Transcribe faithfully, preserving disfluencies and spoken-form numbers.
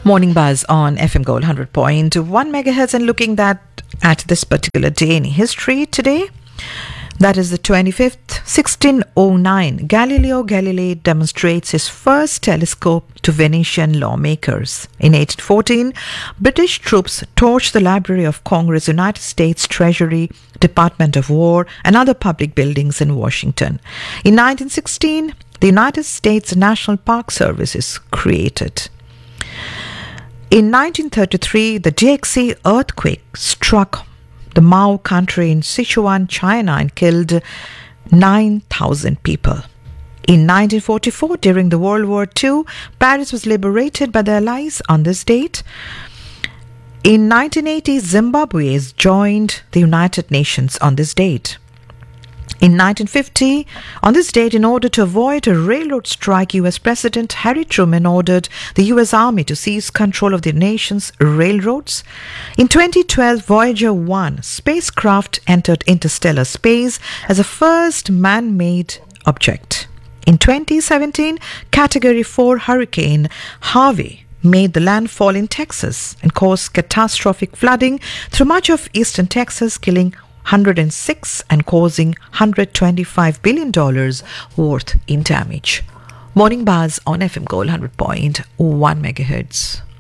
Morning Buzz on F M Gold one hundred point one megahertz, and looking that at this particular day in history today. That is the twenty-fifth, sixteen oh nine. Galileo Galilei demonstrates his first telescope to Venetian lawmakers. In eighteen fourteen, British troops torched the Library of Congress, United States Treasury, Department of War, and other public buildings in Washington. In nineteen sixteen, the United States National Park Service is created. In nineteen thirty-three, the D X C earthquake struck the Mao country in Sichuan, China, and killed nine thousand people. In nineteen forty-four, during the World War Two, Paris was liberated by the Allies on this date. In nineteen eighty, Zimbabwe joined the United Nations on this date. In nineteen fifty, on this date, in order to avoid a railroad strike, U S President Harry Truman ordered the U S Army to seize control of the nation's railroads. In twenty twelve, Voyager one spacecraft entered interstellar space as a first man-made object. In twenty seventeen, Category four Hurricane Harvey made the landfall in Texas and caused catastrophic flooding through much of eastern Texas, killing one hundred six and causing one hundred twenty-five billion dollars worth in damage. Morning Buzz on F M Gold one hundred point one megahertz.